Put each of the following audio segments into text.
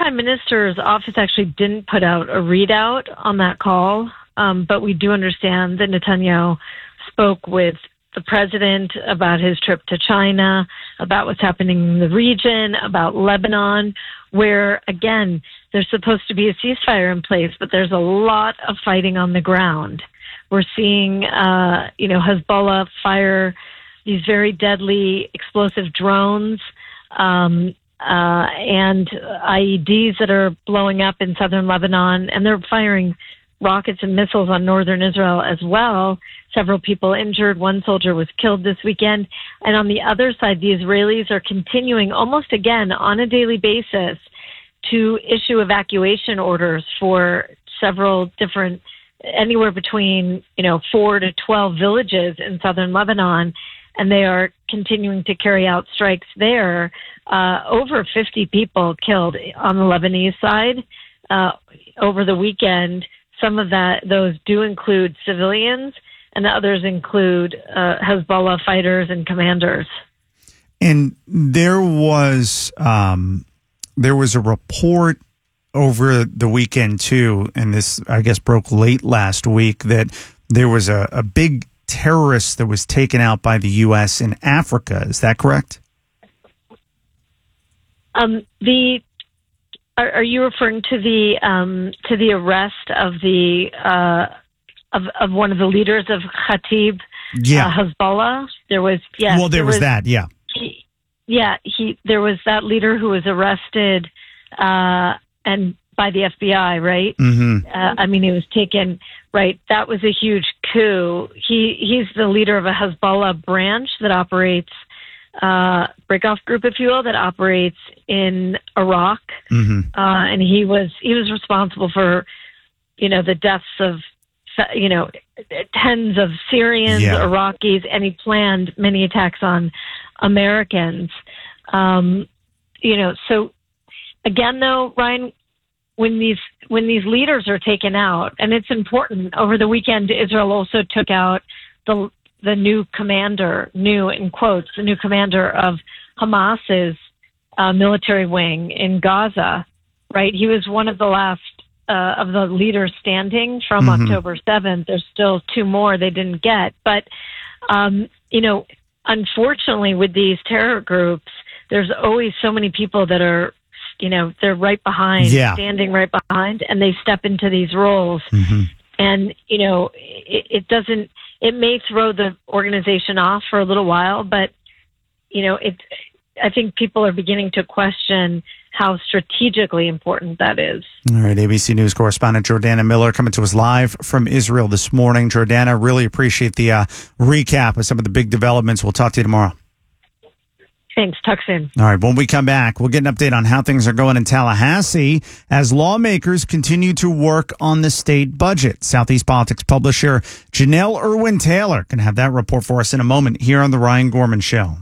Prime Minister's office actually didn't put out a readout on that call, but we do understand that Netanyahu spoke with the president about his trip to China, about what's happening in the region, about Lebanon, where, again, there's supposed to be a ceasefire in place, but there's a lot of fighting on the ground. We're seeing, Hezbollah fire these very deadly explosive drones and IEDs that are blowing up in southern Lebanon, and they're firing rockets and missiles on northern Israel as well. Several people injured. One soldier was killed this weekend. And on the other side, the Israelis are continuing almost again on a daily basis to issue evacuation orders for several different, anywhere between 4 to 12 villages in southern Lebanon. And they are continuing to carry out strikes there. Over 50 people killed on the Lebanese side over the weekend. Some of those do include civilians, and the others include Hezbollah fighters and commanders. And there was a report over the weekend too, and this I guess broke late last week, that there was a big terrorist that was taken out by the U.S. in Africa. Is that correct? Are you referring to the arrest of the of one of the leaders of Khatib Hezbollah? There was there was that there was that leader who was arrested and by the FBI, right? Mm-hmm. He was taken. Right, that was a huge coup. He's the leader of a Hezbollah branch that operates, breakoff group, if you will, that operates in Iraq. Mm-hmm. And he was responsible for, the deaths of, tens of Syrians, Iraqis, and he planned many attacks on Americans. So again, though, Ryan, when these leaders are taken out, and it's important, over the weekend, Israel also took out the new commander, new in quotes, the new commander of Hamas's military wing in Gaza, right? He was one of the last of the leaders standing from October 7th. There's still two more they didn't get. But, unfortunately, with these terror groups, there's always so many people that are, they're right behind, standing right behind, and they step into these roles. Mm-hmm. And, it may throw the organization off for a little while, but, I think people are beginning to question how strategically important that is. All right, ABC News correspondent Jordana Miller coming to us live from Israel this morning. Jordana, really appreciate the recap of some of the big developments. We'll talk to you tomorrow. Thanks. Talk soon. All right. When we come back, we'll get an update on how things are going in Tallahassee as lawmakers continue to work on the state budget. Southeast Politics publisher Janelle Irwin-Taylor can have that report for us in a moment here on The Ryan Gorman Show.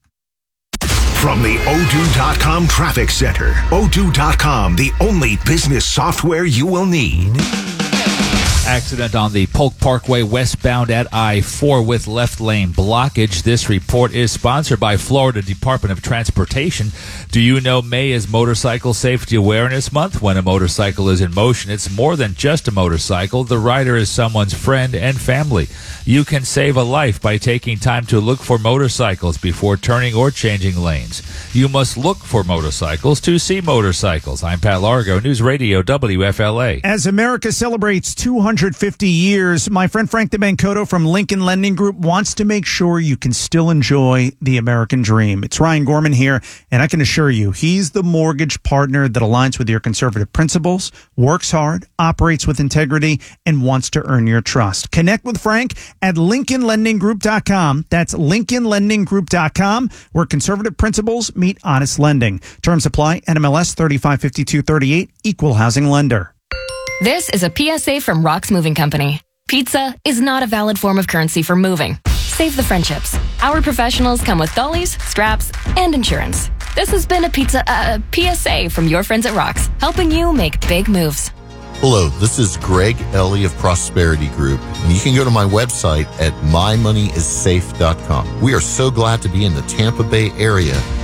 From the Odoo.com Traffic Center, Odoo.com, the only business software you will need. Accident on the Polk Parkway westbound at I-4 with left lane blockage. This report is sponsored by Florida Department of Transportation. Do you know May is Motorcycle Safety Awareness Month? When a motorcycle is in motion, it's more than just a motorcycle. The rider is someone's friend and family. You can save a life by taking time to look for motorcycles before turning or changing lanes. You must look for motorcycles to see motorcycles. I'm Pat Largo, News Radio WFLA. As America celebrates 250 years, my friend Frank DeMancoto from Lincoln Lending Group wants to make sure you can still enjoy the American dream. It's Ryan Gorman here, and I can assure you he's the mortgage partner that aligns with your conservative principles, works hard, operates with integrity, and wants to earn your trust. Connect with Frank at LincolnLendingGroup.com. That's LincolnLendingGroup.com, where conservative principles meet honest lending. Terms apply. NMLS 355238, Equal Housing Lender. This is a PSA from Rock's Moving Company. Pizza is not a valid form of currency for moving. Save the friendships. Our professionals come with dollies, straps, and insurance. This has been a PSA from your friends at Rock's, helping you make big moves. Hello, this is Greg Ellie of Prosperity Group, and you can go to my website at mymoneyissafe.com. We are so glad to be in the Tampa Bay area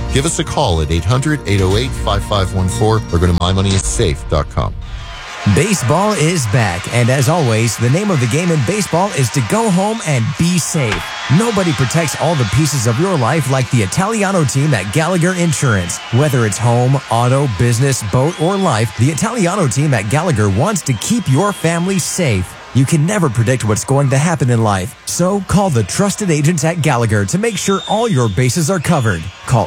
Give us a call at 800-808-5514 or go to mymoneyissafe.com. Baseball is back, and as always, the name of the game in baseball is to go home and be safe. Nobody protects all the pieces of your life like the Italiano team at Gallagher Insurance. Whether it's home, auto, business, boat, or life, the Italiano team at Gallagher wants to keep your family safe. You can never predict what's going to happen in life, so call the trusted agents at Gallagher to make sure all your bases are covered. Call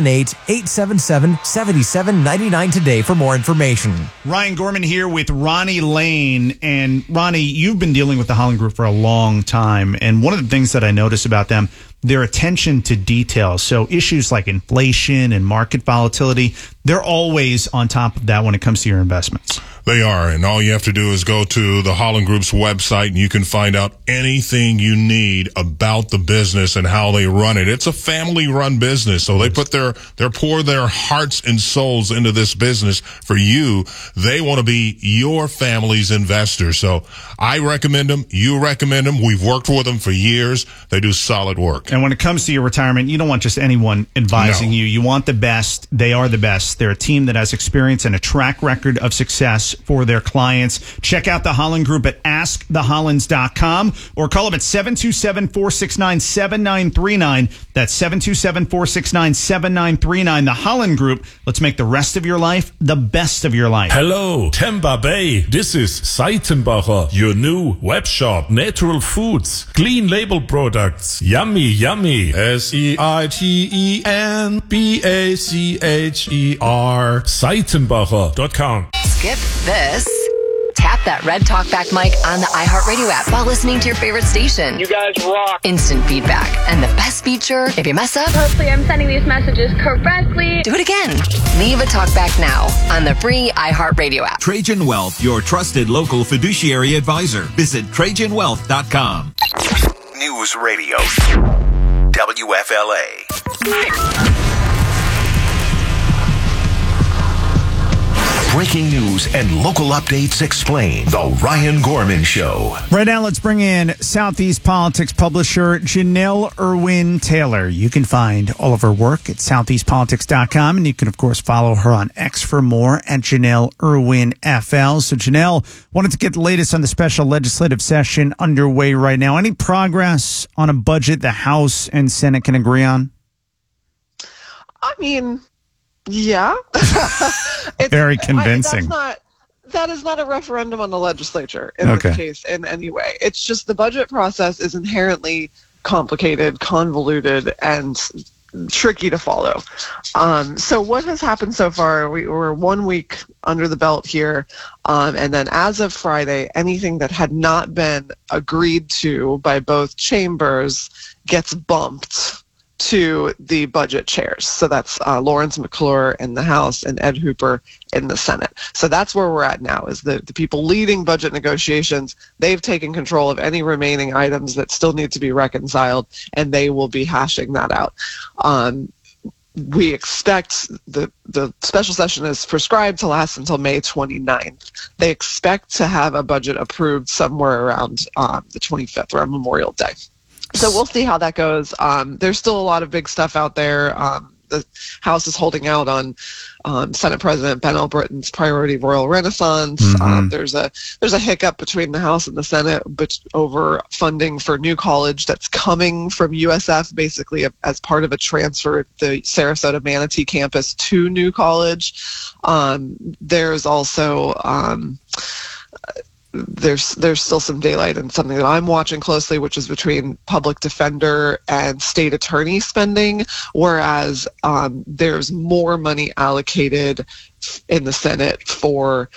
818-877-7799 today for more information. Ryan Gorman here with Ronnie Lane. And Ronnie, you've been dealing with the Holland Group for a long time, and one of the things that I notice about them, their attention to detail. So issues like inflation and market volatility, they're always on top of that when it comes to your investments. They are, and all you have to do is go to the Holland Group's website and you can find out anything you need about the business and how they run it. It's a family-run business, so they put pour their hearts and souls into this business for you. They want to be your family's investor. So I recommend them. You recommend them. We've worked with them for years. They do solid work. And when it comes to your retirement, you don't want just anyone advising you. You want the best. They are the best. They're a team that has experience and a track record of success for their clients. Check out the Holland Group at askthehollands.com or call them at 727-469-7939. That's 727-469-7939. The Holland Group. Let's make the rest of your life the best of your life. Hello, Tampa Bay. This is Seitenbacher, your new web shop. Natural foods, clean label products. Yummy, yummy. Seitenbacher. Seitenbacher.com. Skip this. Tap that red talkback mic on the iHeartRadio app while listening to your favorite station. You guys rock. Instant feedback. And the best feature, if you mess up, hopefully I'm sending these messages correctly. Do it again. Leave a talkback now on the free iHeartRadio app. Trajan Wealth, your trusted local fiduciary advisor. Visit TrajanWealth.com. News Radio. WFLA. Breaking news and local updates explain. The Ryan Gorman Show. Right now, let's bring in Southeast Politics publisher Janelle Irwin Taylor. You can find all of her work at southeastpolitics.com, and you can, of course, follow her on X for more at Janelle Irwin FL. So, Janelle, wanted to get the latest on the special legislative session underway right now. Any progress on a budget the House and Senate can agree on? I mean, yeah. Very convincing. That is not a referendum on the legislature in this case in any way. It's just the budget process is inherently complicated, convoluted, and tricky to follow. So what has happened so far, we're 1 week under the belt here, and then as of Friday, anything that had not been agreed to by both chambers gets bumped to the budget chairs. So that's Lawrence McClure in the House and Ed Hooper in the Senate. So that's where we're at now, is the people leading budget negotiations. They've taken control of any remaining items that still need to be reconciled, and they will be hashing that out. We expect the special session is prescribed to last until May 29th. They expect to have a budget approved somewhere around the 25th, around Memorial Day. So we'll see how that goes. There's still a lot of big stuff out there. The House is holding out on Senate President Ben Albritton's priority Royal Renaissance. Mm-hmm. There's a hiccup between the House and the Senate over funding for New College that's coming from USF, basically as part of a transfer at the Sarasota Manatee campus to New College. There's also there's still some daylight in something that I'm watching closely, which is between public defender and state attorney spending, whereas there's more money allocated in the Senate for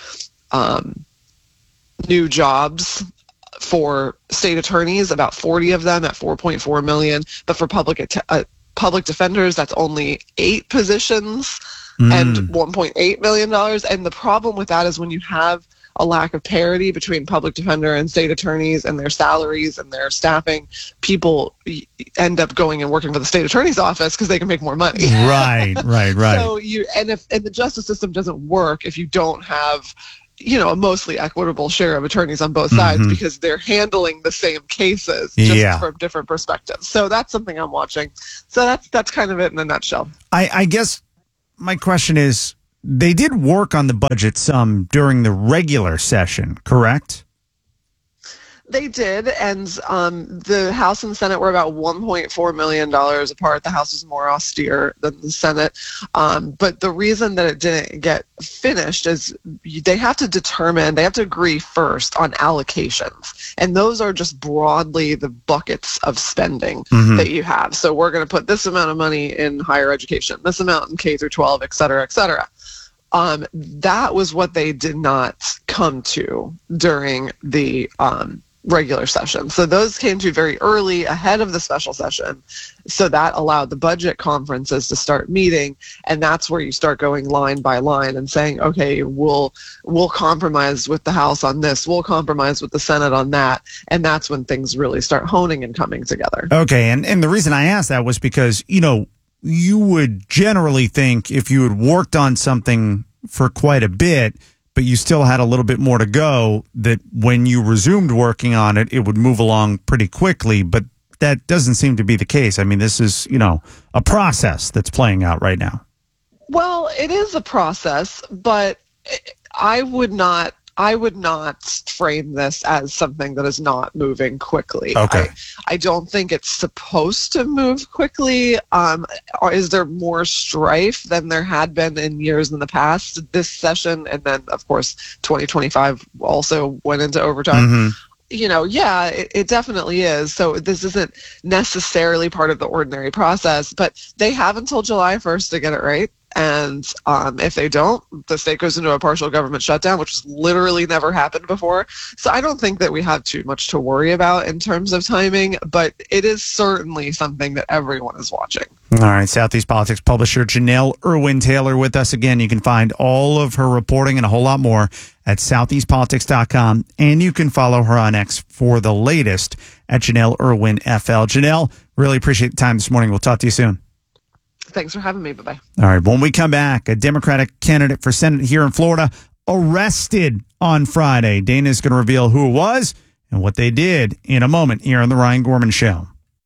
new jobs for state attorneys, about 40 of them at $4.4 million, but for public defenders, that's only 8 positions and $1.8 million. And the problem with that is when you have a lack of parity between public defender and state attorneys and their salaries and their staffing, people end up going and working for the state attorney's office because they can make more money. Right. So and the justice system doesn't work if you don't have a mostly equitable share of attorneys on both sides because they're handling the same cases just from different perspectives. So that's something I'm watching. So that's kind of it in a nutshell. I guess my question is, they did work on the budget some during the regular session, correct? They did, and the House and Senate were about $1.4 million apart. The House was more austere than the Senate. But the reason that it didn't get finished is they have to agree first on allocations. And those are just broadly the buckets of spending that you have. So we're going to put this amount of money in higher education, this amount in K through 12, et cetera, et cetera. That was what they did not come to during the regular session. So those came to very early ahead of the special session. So that allowed the budget conferences to start meeting. And that's where you start going line by line and saying, okay, we'll compromise with the House on this. We'll compromise with the Senate on that. And that's when things really start honing and coming together. Okay. And the reason I asked that was because, you would generally think if you had worked on something for quite a bit, but you still had a little bit more to go, that when you resumed working on it, it would move along pretty quickly. But that doesn't seem to be the case. I mean, this is, a process that's playing out right now. Well, it is a process, but I would not frame this as something that is not moving quickly. Okay. I don't think it's supposed to move quickly. Or is there more strife than there had been in years in the past? This session, and then, of course, 2025 also went into overtime. It definitely is. So this isn't necessarily part of the ordinary process, but they have until July 1st to get it right. And if they don't, the state goes into a partial government shutdown, which has literally never happened before. So I don't think that we have too much to worry about in terms of timing, but it is certainly something that everyone is watching. All right, Southeast Politics publisher Janelle Irwin-Taylor with us again. You can find all of her reporting and a whole lot more at southeastpolitics.com, and you can follow her on X for the latest at Janelle Irwin FL. Janelle, really appreciate the time this morning. We'll talk to you soon. Thanks for having me. Bye-bye. All right. When we come back, a Democratic candidate for Senate here in Florida arrested on Friday. Dana's going to reveal who it was and what they did in a moment here on The Ryan Gorman Show.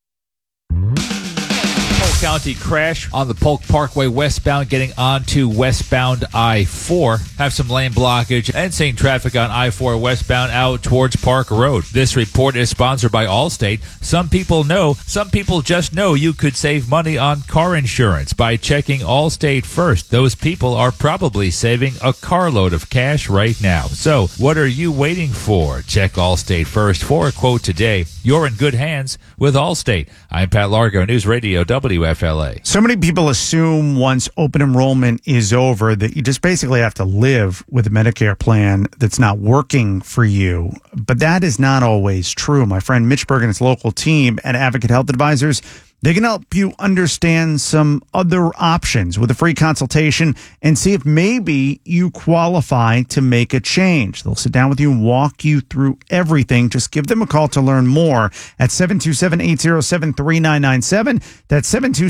County crash on the Polk Parkway westbound getting onto westbound I-4. Have some lane blockage and seeing traffic on I-4 westbound out towards Park Road. This report is sponsored by Allstate. Some people know, some people just know you could save money on car insurance by checking Allstate first. Those people are probably saving a carload of cash right now. So what are you waiting for? Check Allstate first for a quote today. You're in good hands with Allstate. I'm Pat Largo, News Radio WFLA. So many people assume once open enrollment is over that you just basically have to live with a Medicare plan that's not working for you. But that is not always true. My friend Mitch Berg and his local team at Advocate Health Advisors, they can help you understand some other options with a free consultation and see if maybe you qualify to make a change. They'll sit down with you and walk you through everything. Just give them a call to learn more at 727-807-3997. That's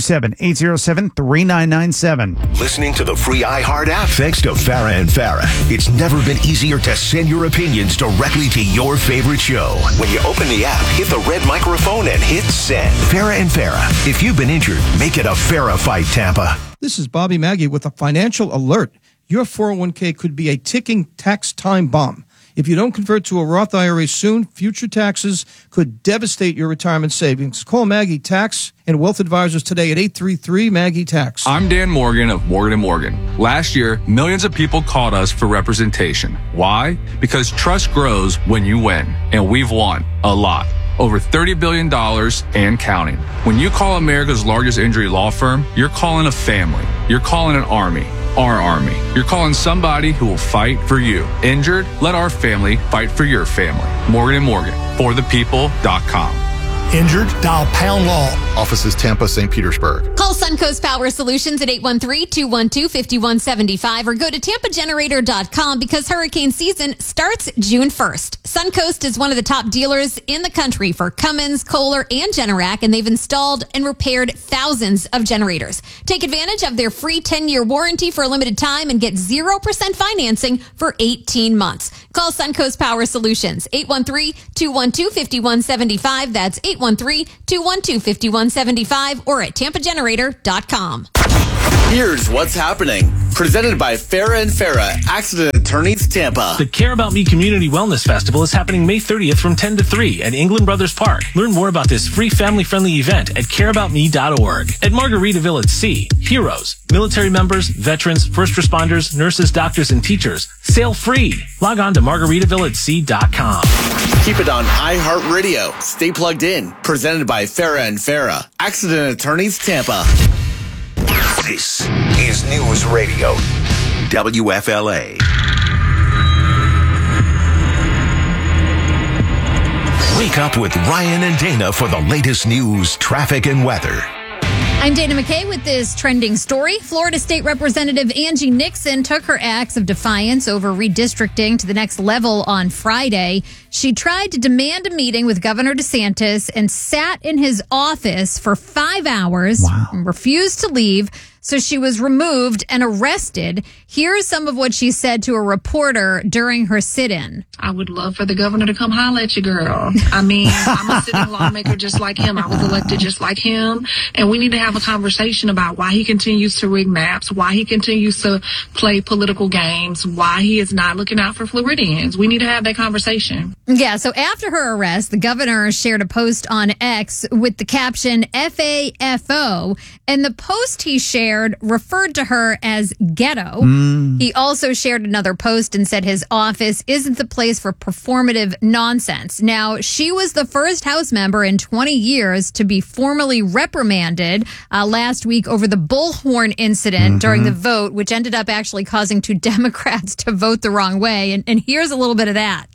727-807-3997. Listening to the free iHeart app thanks to Farah and Farah. It's never been easier to send your opinions directly to your favorite show. When you open the app, hit the red microphone and hit send. Farah and Farah. If you've been injured, make it a Farah fight, Tampa. This is Bobby Maggie with a financial alert. Your 401k could be a ticking tax time bomb. If you don't convert to a Roth IRA soon, future taxes could devastate your retirement savings. Call Maggie Tax and Wealth Advisors today at 833-MAGGIE-TAX. I'm Dan Morgan of Morgan & Morgan. Last year, millions of people called us for representation. Why? Because trust grows when you win, and we've won a lot. Over $30 billion and counting. When you call America's largest injury law firm, you're calling a family. You're calling an army. Our army. You're calling somebody who will fight for you. Injured? Let our family fight for your family. Morgan & Morgan. ForThePeople.com. Injured? Dial Pound Law. Offices Tampa, St. Petersburg. Call Suncoast Power Solutions at 813-212-5175 or go to tampagenerator.com because hurricane season starts June 1st. Suncoast is one of the top dealers in the country for Cummins, Kohler, and Generac, and they've installed and repaired thousands of generators. Take advantage of their free 10-year warranty for a limited time and get 0% financing for 18 months. Call Suncoast Power Solutions, 813-212-5175. That's 813-212-5175 or at tampagenerator.com. Here's what's happening. Presented by Farah and Farah, Accident Attorneys Tampa. The Care About Me Community Wellness Festival is happening May 30th from 10 to 3 at England Brothers Park. Learn more about this free family-friendly event at careaboutme.org. At Margaritaville at Sea, heroes, military members, veterans, first responders, nurses, doctors, and teachers. Sail free. Log on to margaritavillatesea.com. Keep it on iHeartRadio. Stay plugged in. Presented by Farah and Farah, Accident Attorneys Tampa. This is News Radio, WFLA. Wake up with Ryan and Dana for the latest news, traffic, and weather. I'm Dana McKay with this trending story. Florida State Representative Angie Nixon took her acts of defiance over redistricting to the next level on Friday. She tried to demand a meeting with Governor DeSantis and sat in his office for 5 hours and refused to leave. So she was removed and arrested. Here's some of what she said to a reporter during her sit-in. I would love for the governor to come holler at you, girl. I mean, I'm a sitting lawmaker just like him. I was elected just like him. And we need to have a conversation about why he continues to rig maps, why he continues to play political games, why he is not looking out for Floridians. We need to have that conversation. Yeah, so after her arrest, the governor shared a post on X with the caption FAFO, and the post he shared referred to her as ghetto. He also shared another post and said his office isn't the place for performative nonsense. Now, she was the first House member in 20 years to be formally reprimanded last week over the bullhorn incident during the vote, which ended up actually causing 2 Democrats to vote the wrong way. And here's a little bit of that.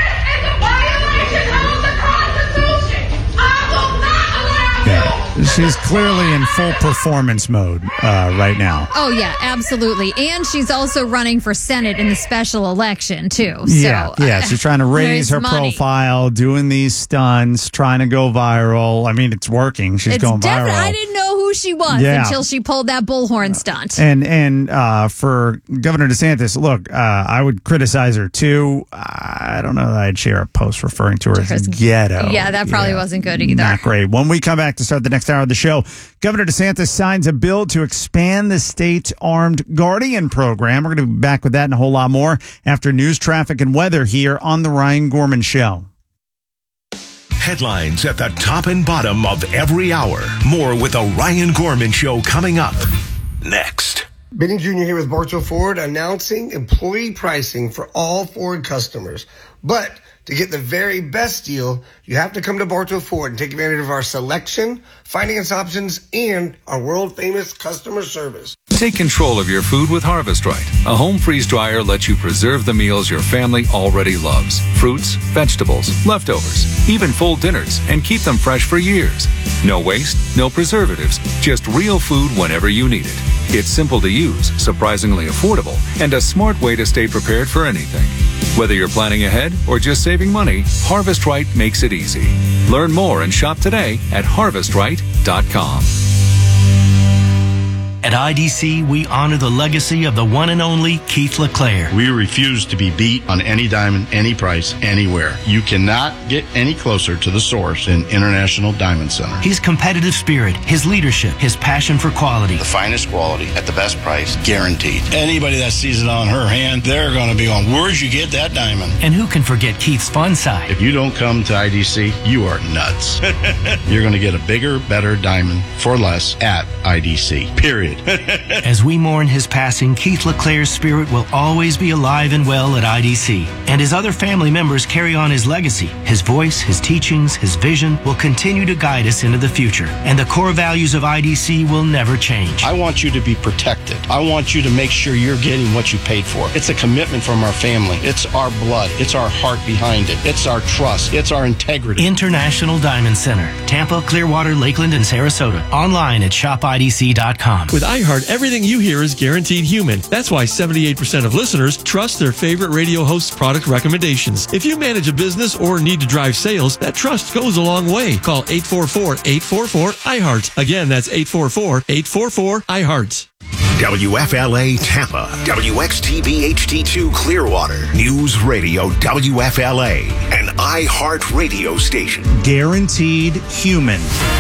She's clearly in full performance mode right now. Oh, yeah, absolutely. And she's also running for Senate in the special election, too. So, yeah. She's trying to raise her profile, doing these stunts, trying to go viral. I mean, it's working. She's going viral. I didn't know who she was until she pulled that bullhorn stunt. And for Governor DeSantis, look, I would criticize her, too. I don't know that I'd share a post referring to her as ghetto. Yeah, that probably wasn't good either. Not great. When we come back to start the next hour of the show, Governor DeSantis signs a bill to expand the state's Armed Guardian program. We're going to be back with that and a whole lot more after news, traffic, and weather here on The Ryan Gorman Show. Headlines at the top and bottom of every hour. More with The Ryan Gorman Show coming up next. Benny Jr. here with Bartow Ford announcing employee pricing for all Ford customers. But to get the very best deal, you have to come to Bartow Ford and take advantage of our selection, finance options, and our world-famous customer service. Take control of your food with Harvest Right. A home freeze dryer lets you preserve the meals your family already loves. Fruits, vegetables, leftovers, even full dinners, and keep them fresh for years. No waste, no preservatives, just real food whenever you need it. It's simple to use, surprisingly affordable, and a smart way to stay prepared for anything. Whether you're planning ahead or just saving money, Harvest Right makes it easy. Learn more and shop today at harvestright.com. At IDC, we honor the legacy of the one and only Keith LeClaire. We refuse to be beat on any diamond, any price, anywhere. You cannot get any closer to the source than International Diamond Center. His competitive spirit, his leadership, his passion for quality. The finest quality at the best price, guaranteed. Anybody that sees it on her hand, they're going to be going, where'd you get that diamond? And who can forget Keith's fun side? If you don't come to IDC, you are nuts. You're going to get a bigger, better diamond for less at IDC, period. As we mourn his passing, Keith LeClaire's spirit will always be alive and well at IDC. And his other family members carry on his legacy. His voice, his teachings, his vision will continue to guide us into the future. And the core values of IDC will never change. I want you to be protected. I want you to make sure you're getting what you paid for. It's a commitment from our family. It's our blood. It's our heart behind it. It's our trust. It's our integrity. International Diamond Center. Tampa, Clearwater, Lakeland, and Sarasota. Online at shopidc.com. With With iHeart, everything you hear is guaranteed human. That's why 78% of listeners trust their favorite radio host's product recommendations. If you manage a business or need to drive sales, that trust goes a long way. Call 844-844-iHeart. Again, that's 844-844-iHeart. WFLA Tampa, WXTV HD2 Clearwater, News Radio WFLA, an iHeart radio station. Guaranteed human.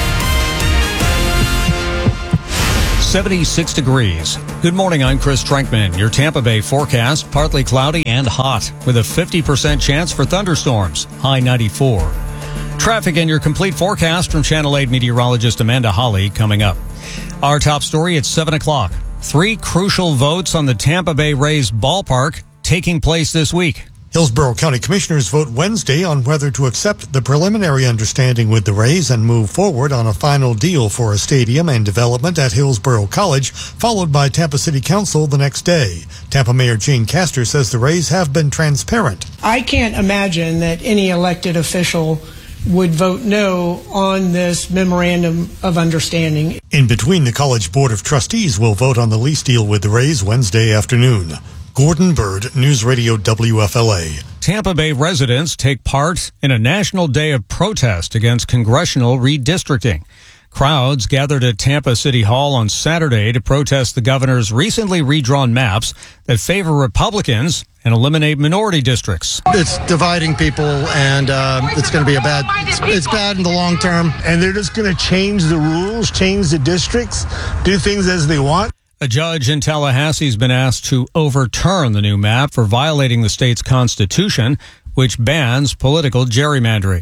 76 degrees. Good morning, I'm Chris Trenkman. Your Tampa Bay forecast, partly cloudy and hot, with a 50% chance for thunderstorms, high 94. Traffic and your complete forecast from Channel 8 meteorologist Amanda Holly coming up. Our top story at 7 o'clock. 3 crucial votes on the Tampa Bay Rays ballpark taking place this week. Hillsborough County Commissioners vote Wednesday on whether to accept the preliminary understanding with the Rays and move forward on a final deal for a stadium and development at Hillsborough College, followed by Tampa City Council the next day. Tampa Mayor Jane Castor says the Rays have been transparent. I can't imagine that any elected official would vote no on this memorandum of understanding. In between, the College Board of Trustees will vote on the lease deal with the Rays Wednesday afternoon. Gordon Bird, News Radio WFLA. Tampa Bay residents take part in a national day of protest against congressional redistricting. Crowds gathered at Tampa City Hall on Saturday to protest the governor's recently redrawn maps that favor Republicans and eliminate minority districts. It's dividing people, and it's going to be it's bad in the long term. And they're just going to change the rules, change the districts, do things as they want. A judge in Tallahassee has been asked to overturn the new map for violating the state's constitution, which bans political gerrymandering.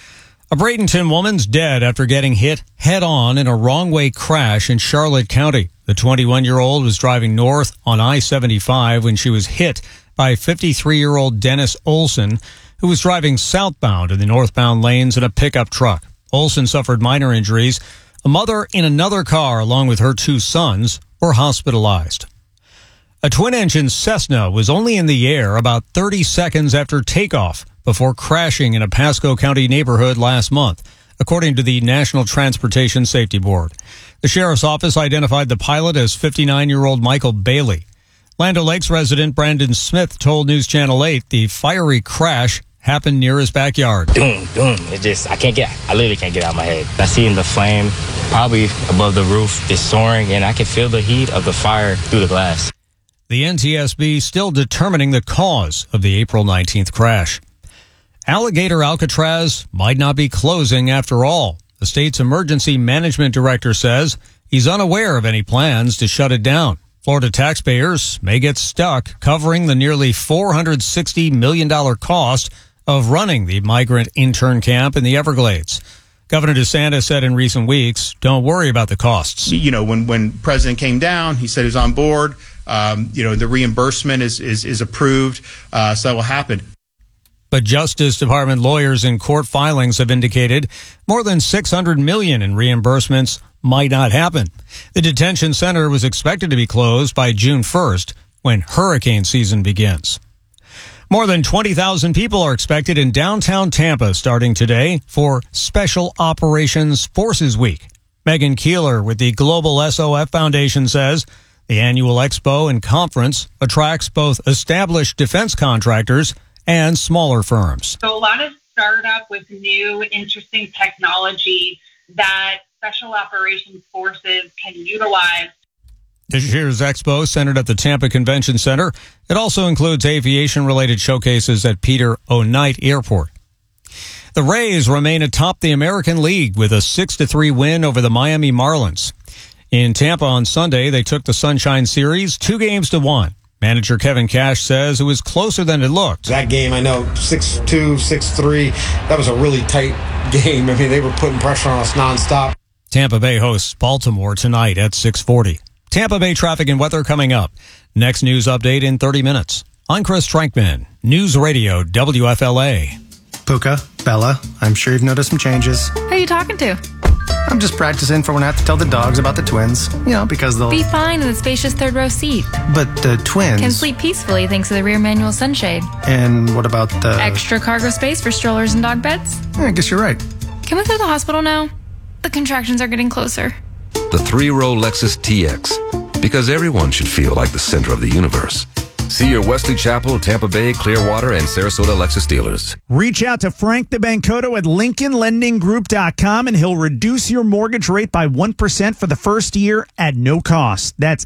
A Bradenton woman's dead after getting hit head-on in a wrong-way crash in Charlotte County. The 21-year-old was driving north on I-75 when she was hit by 53-year-old Dennis Olson, who was driving southbound in the northbound lanes in a pickup truck. Olson suffered minor injuries. A mother in another car, along with her 2 sons, were hospitalized. A twin-engine Cessna was only in the air about 30 seconds after takeoff before crashing in a Pasco County neighborhood last month, according to the National Transportation Safety Board. The sheriff's office identified the pilot as 59-year-old Michael Bailey. Land O'Lakes resident Brandon Smith told News Channel 8 the fiery crash happened near his backyard. Doom. I literally can't get out of my head. I see the flame probably above the roof, just soaring, and I can feel the heat of the fire through the glass. The NTSB still determining the cause of the April 19th crash. Alligator Alcatraz might not be closing after all. The state's emergency management director says he's unaware of any plans to shut it down. Florida taxpayers may get stuck covering the nearly $460 million cost of running the migrant intern camp in the Everglades. Governor DeSantis said in recent weeks, don't worry about the costs. You know, when President came down, he said he was on board. The reimbursement is approved, so that will happen. But Justice Department lawyers in court filings have indicated more than $600 million in reimbursements might not happen. The detention center was expected to be closed by June 1st when hurricane season begins. More than 20,000 people are expected in downtown Tampa starting today for Special Operations Forces Week. Megan Keeler with the Global SOF Foundation says the annual expo and conference attracts both established defense contractors and smaller firms. So a lot of startup with new, interesting technology that Special Operations Forces can utilize. This year's expo, centered at the Tampa Convention Center, it also includes aviation-related showcases at Peter O. Knight Airport. The Rays remain atop the American League with a 6-3 win over the Miami Marlins. In Tampa on Sunday, they took the Sunshine Series 2-1. Manager Kevin Cash says it was closer than it looked. That game, I know, 6-2, 6-3, that was a really tight game. I mean, they were putting pressure on us nonstop. Tampa Bay hosts Baltimore tonight at 6:40. Tampa Bay traffic and weather coming up. Next news update in 30 minutes. I'm Chris Trenkman, News Radio WFLA. Puka, Bella, I'm sure you've noticed some changes. Who are you talking to? I'm just practicing for when I have to tell the dogs about the twins. Because they'll be fine in the spacious third row seat. But the twins can sleep peacefully thanks to the rear manual sunshade. And what about the extra cargo space for strollers and dog beds? I guess you're right. Can we go to the hospital now? The contractions are getting closer. the 3-row Lexus TX, because everyone should feel like the center of the universe. See your Wesley Chapel, Tampa Bay, Clearwater, and Sarasota Lexus dealers. Reach out to Frank the Bancoto at LincolnLendingGroup.com, and he'll reduce your mortgage rate by 1% for the first year at no cost. That's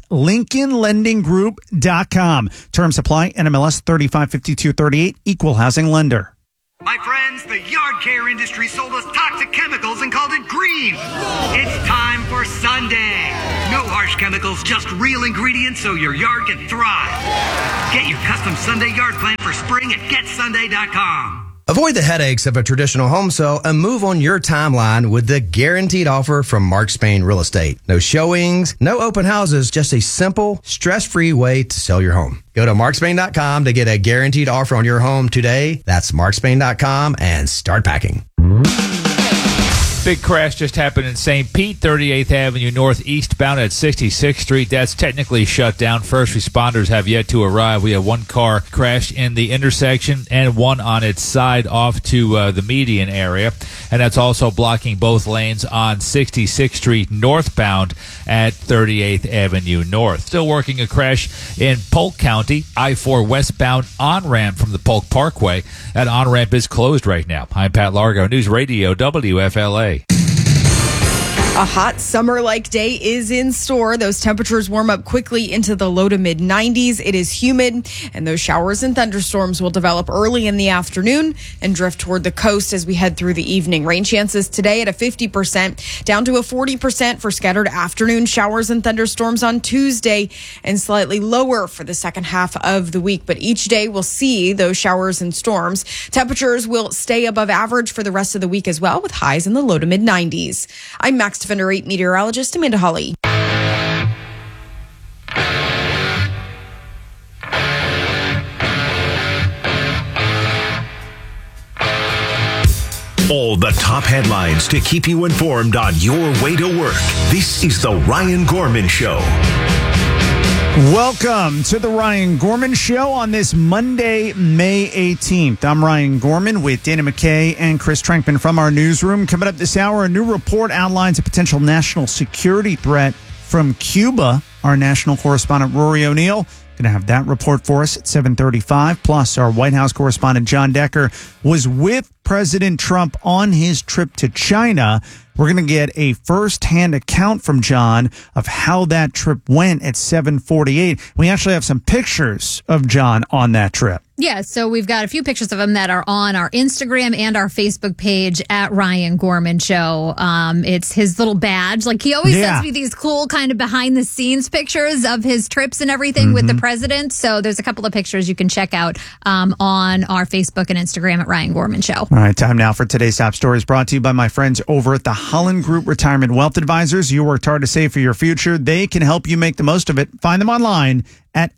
LincolnLendingGroup.com. Terms apply. NMLS 355238, Equal Housing Lender. My friends, the yard care industry sold us toxic chemicals and called it green. It's time for Sunday. No harsh chemicals, just real ingredients so your yard can thrive. Get your custom Sunday yard plan for spring at GetSunday.com. Avoid the headaches of a traditional home sale and move on your timeline with the guaranteed offer from Mark Spain Real Estate. No showings, no open houses, just a simple, stress-free way to sell your home. Go to markspain.com to get a guaranteed offer on your home today. That's markspain.com and start packing. Big crash just happened in St. Pete, 38th Avenue North, eastbound at 66th Street. That's technically shut down. First responders have yet to arrive. We have one car crashed in the intersection and one on its side off to the median area. And that's also blocking both lanes on 66th Street northbound at 38th Avenue North. Still working a crash in Polk County, I-4 westbound on-ramp from the Polk Parkway. That on-ramp is closed right now. I'm Pat Largo, News Radio WFLA. A hot summer-like day is in store. Those temperatures warm up quickly into the low to mid-90s. It is humid, and those showers and thunderstorms will develop early in the afternoon and drift toward the coast as we head through the evening. Rain chances today at a 50%, down to a 40% for scattered afternoon showers and thunderstorms on Tuesday, and slightly lower for the second half of the week. But each day we'll see those showers and storms. Temperatures will stay above average for the rest of the week as well, with highs in the low to mid-90s. I'm Max Defender 8 meteorologist Amanda Hawley. All the top headlines to keep you informed on your way to work. This is the Ryan Gorman Show. Welcome to the Ryan Gorman Show on this Monday, May 18th. I'm Ryan Gorman with Dana McKay and Chris Trankman from our newsroom. Coming up this hour, a new report outlines a potential national security threat from Cuba. Our national correspondent Rory O'Neill going to have that report for us at 7:35. Plus, our White House correspondent John Decker was with President Trump on his trip to China. We're going to get a first-hand account from John of how that trip went at 7:48. We actually have some pictures of John on that trip. Yeah, so we've got a few pictures of him that are on our Instagram and our Facebook page at Ryan Gorman Show. It's his little badge. Like, he always sends me these cool kind of behind-the-scenes pictures of his trips and everything with the president. So there's a couple of pictures you can check out on our Facebook and Instagram at Ryan Gorman Show. All right, time now for today's top stories, brought to you by my friends over at the Holland Group Retirement Wealth Advisors. You worked hard to save for your future. They can help you make the most of it. Find them online at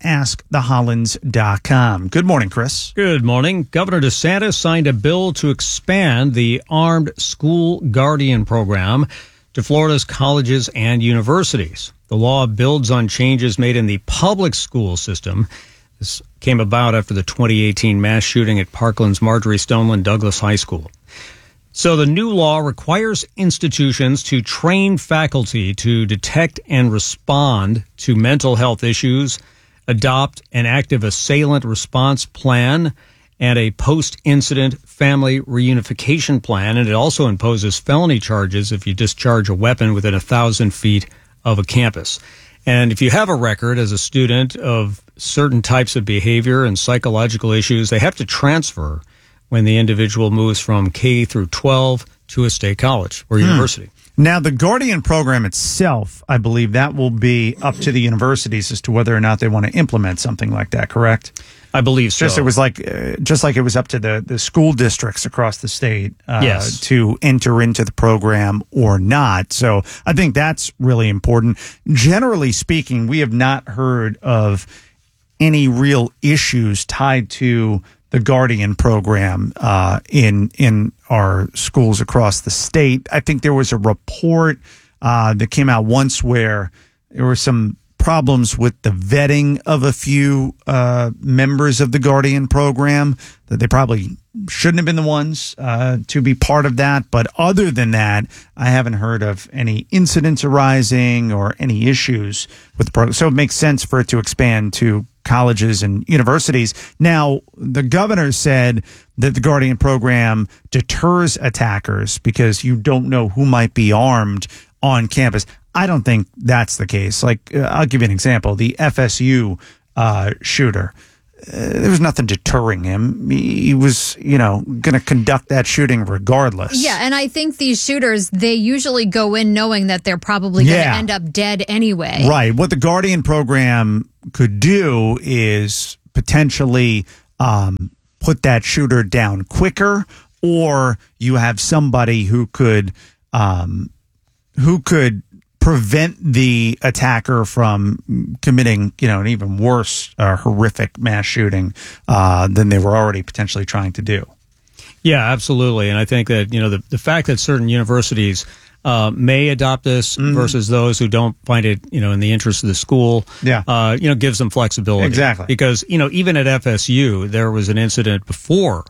AskTheHollands.com. Good morning, Chris. Good morning. Governor DeSantis signed a bill to expand the Armed School Guardian program to Florida's colleges and universities. The law builds on changes made in the public school system. This came about after the 2018 mass shooting at Parkland's Marjorie Stoneman Douglas High School. So the new law requires institutions to train faculty to detect and respond to mental health issues, adopt an active assailant response plan, and a post-incident family reunification plan. And it also imposes felony charges if you discharge a weapon within 1,000 feet of a campus. And if you have a record as a student of certain types of behavior and psychological issues, they have to transfer when the individual moves from K through 12 to a state college or university. Now, the Guardian program itself, I believe that will be up to the universities as to whether or not they want to implement something like that, correct? I believe so. It was just like it was up to the school districts across the state yes. to enter into the program or not. So I think that's really important. Generally speaking, we have not heard of any real issues tied to the Guardian program in our schools across the state. I think there was a report that came out once where there were some problems with the vetting of a few members of the Guardian program, that they probably shouldn't have been the ones to be part of that. But other than that, I haven't heard of any incidents arising or any issues with the program. So it makes sense for it to expand to colleges and universities. Now, the governor said that the Guardian program deters attackers because you don't know who might be armed on campus. I don't think that's the case. Like, I'll give you an example. The FSU shooter, there was nothing deterring him. He was, going to conduct that shooting regardless. Yeah, and I think these shooters, they usually go in knowing that they're probably going to end up dead anyway. Right. What the Guardian program could do is potentially put that shooter down quicker, or you have somebody who could prevent the attacker from committing, an even worse, horrific mass shooting than they were already potentially trying to do. Yeah, absolutely. And I think that, the fact that certain universities may adopt this versus those who don't find it, in the interest of the school, gives them flexibility. Exactly. Because, even at FSU, there was an incident before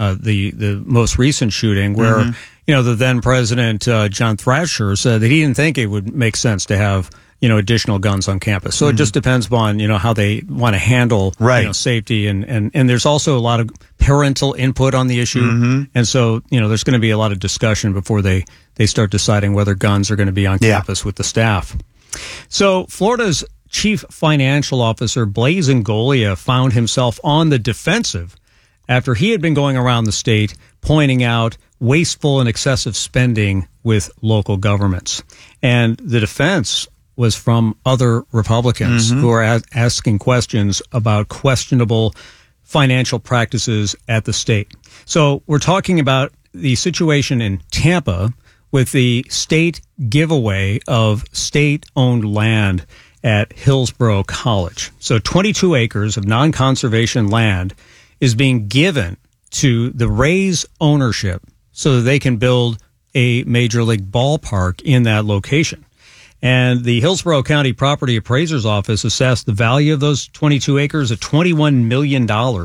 the most recent shooting where, the then president, John Thrasher, said that he didn't think it would make sense to have, additional guns on campus. So it just depends upon, how they want to handle, safety. And there's also a lot of parental input on the issue. And so, there's going to be a lot of discussion before they start deciding whether guns are going to be on campus with the staff. So Florida's chief financial officer, Blaise Ingoglia, found himself on the defensive after he had been going around the state pointing out wasteful and excessive spending with local governments. And the defense was from other Republicans who are asking questions about questionable financial practices at the state. So we're talking about the situation in Tampa with the state giveaway of state-owned land at Hillsborough College. So 22 acres of non-conservation land is being given to the Rays ownership so that they can build a major league ballpark in that location. And the Hillsborough County Property Appraiser's Office assessed the value of those 22 acres at $21 million,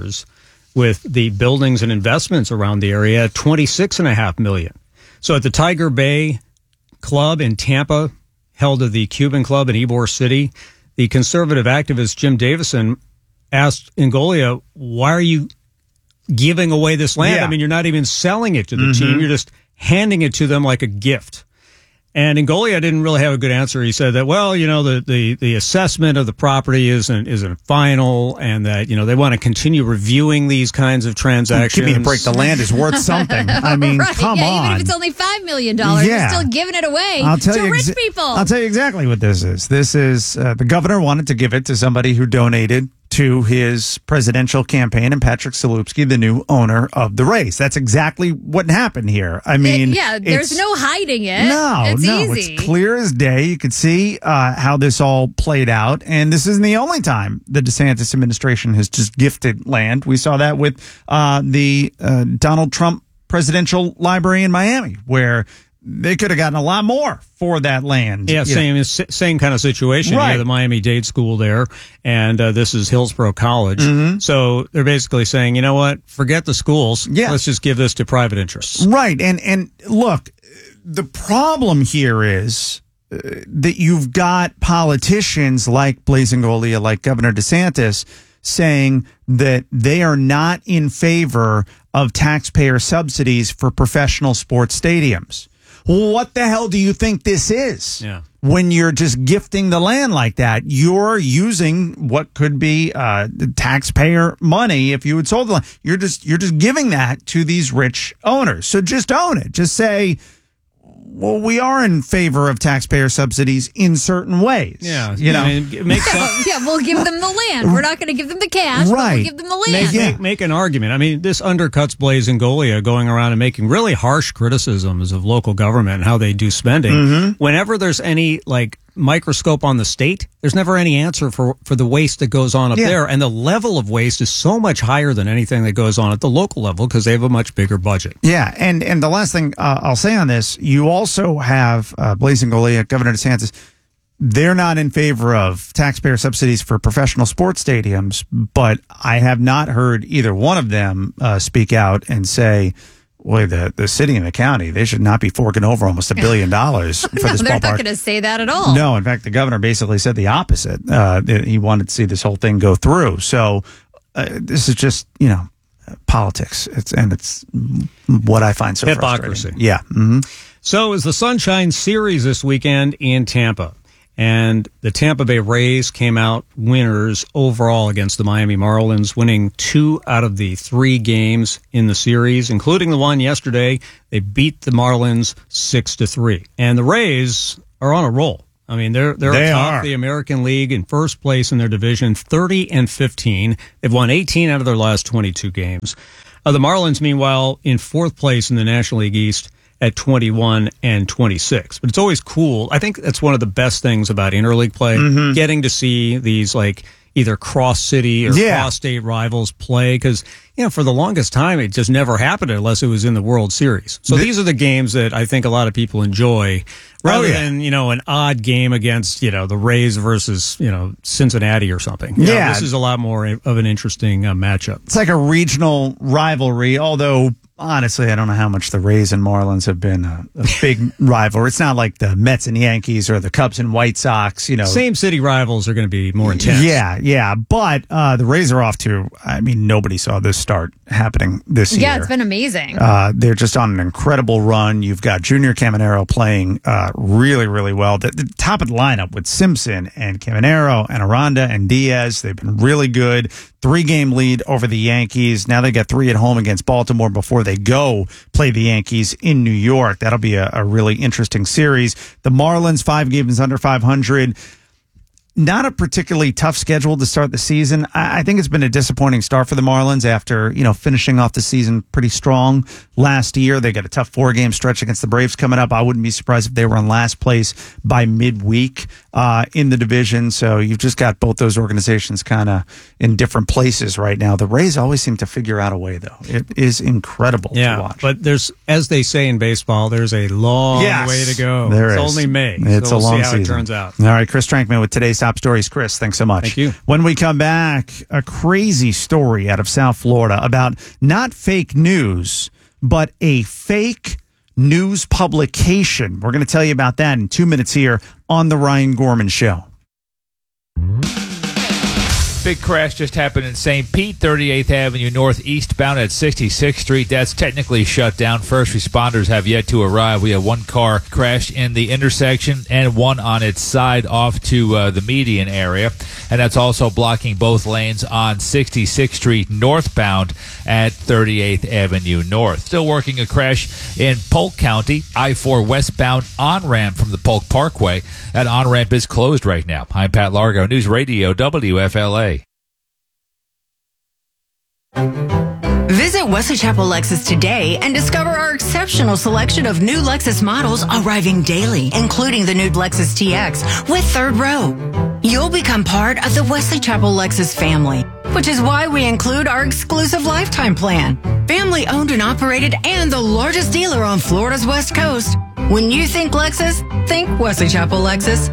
with the buildings and investments around the area at $26.5 million. So at the Tiger Bay Club in Tampa, held at the Cuban Club in Ybor City, the conservative activist Jim Davison asked Ingoglia, why are you giving away this land? I mean, you're not even selling it to the team. You're just handing it to them like a gift. And Ingoglia didn't really have a good answer. He said that, well, the assessment of the property isn't final, and that, they want to continue reviewing these kinds of transactions. Give me a break. The land is worth something. I mean, come on. Even if it's only $5 million, you're still giving it away to rich people. I'll tell you exactly what this is. This is the governor wanted to give it to somebody who donated to his presidential campaign, and Patrick Salupski, the new owner of the Rays. That's exactly what happened here. I mean, there's no hiding it. No, easy. It's clear as day. You could see how this all played out, and this isn't the only time the DeSantis administration has just gifted land. We saw that with the Donald Trump Presidential Library in Miami, where they could have gotten a lot more for that land. Yeah, same kind of situation. Right. You have the Miami-Dade School there, and this is Hillsborough College. So they're basically saying, you know what, forget the schools. Let's just give this to private interests. Right. And look, the problem here is that you've got politicians like Blaise Ingoglia, like Governor DeSantis, saying that they are not in favor of taxpayer subsidies for professional sports stadiums. What the hell do you think this is? When you're just gifting the land like that, you're using what could be taxpayer money if you had sold the land. You're just giving that to these rich owners. So just own it. Just say, well, we are in favor of taxpayer subsidies in certain ways. It makes sense. We'll give them the land. We're not going to give them the cash, but we'll give them the land. Make an argument. I mean, this undercuts Blaise Ingoglia going around and making really harsh criticisms of local government and how they do spending. Whenever there's any, microscope on the state, there's never any answer for the waste that goes on up there. And the level of waste is so much higher than anything that goes on at the local level because they have a much bigger budget. Yeah. And the last thing I'll say on this, you also have Blaise Ingoglia, Governor DeSantis. they're not in favor of taxpayer subsidies for professional sports stadiums, but I have not heard either one of them speak out and say, boy, the city and the county, they should not be forking over almost $1 billion for this ballpark. They're not going to say that at all. No, in fact, the governor basically said the opposite. He wanted to see this whole thing go through. So this is just, politics. It's what I find so hypocrisy. Frustrating. Yeah. Mm-hmm. So is the Sunshine Series this weekend in Tampa. And the Tampa Bay Rays came out winners overall against the Miami Marlins, winning 2 out of the 3 games in the series, including the one yesterday. They beat the Marlins 6-3. And the Rays are on a roll. I mean, they're atop the American League in first place in their division, 30-15. They've won 18 out of their last 22 games. The Marlins, meanwhile, in fourth place in the National League East at 21-26. But it's always cool. I think that's one of the best things about interleague play, getting to see these either cross-city or cross-state rivals play, because for the longest time it just never happened unless it was in the World Series. So these are the games that I think a lot of people enjoy, rather than an odd game against the Rays versus Cincinnati or something. This is a lot more of an interesting matchup. It's like a regional rivalry, although honestly, I don't know how much the Rays and Marlins have been a big rivalry. It's not like the Mets and Yankees or the Cubs and White Sox. Same city rivals are going to be more intense. Yeah. But the Rays are off to, nobody saw this start happening this year. Yeah, it's been amazing. They're just on an incredible run. You've got Junior Caminero playing really, really well. The top of the lineup with Simpson and Caminero and Aranda and Diaz, they've been really good. 3-game lead over the Yankees. Now they got 3 at home against Baltimore before they go play the Yankees in New York. That'll be a really interesting series. The Marlins, 5 games under 500. Not a particularly tough schedule to start the season. I think it's been a disappointing start for the Marlins after, finishing off the season pretty strong last year. They got a tough 4-game stretch against the Braves coming up. I wouldn't be surprised if they were in last place by midweek in the division. So you've just got both those organizations kind of in different places right now. The Rays always seem to figure out a way, though. It is incredible to watch. But there's, as they say in baseball, there's a long way to go. It's only May. It's so a long see how season. It turns out. All right, Chris Trankman with today's top stories. Chris, thanks so much. Thank you. When we come back, a crazy story out of South Florida about not fake news, but a fake news publication. We're going to tell you about that in 2 minutes here on The Ryan Gorman Show. Big crash just happened in St. Pete, 38th Avenue North, eastbound at 66th Street. That's technically shut down. First responders have yet to arrive. We have 1 car crashed in the intersection and 1 on its side off to the median area. And that's also blocking both lanes on 66th Street northbound at 38th Avenue North. Still working a crash in Polk County, I-4 westbound on-ramp from the Polk Parkway. That on-ramp is closed right now. I'm Pat Largo, News Radio WFLA. Visit Wesley Chapel Lexus today and discover our exceptional selection of new Lexus models arriving daily, including the new Lexus TX with 3rd row. You'll become part of the Wesley Chapel Lexus family, which is why we include our exclusive lifetime plan. Family owned and operated and the largest dealer on Florida's West Coast. When you think Lexus, think Wesley Chapel Lexus.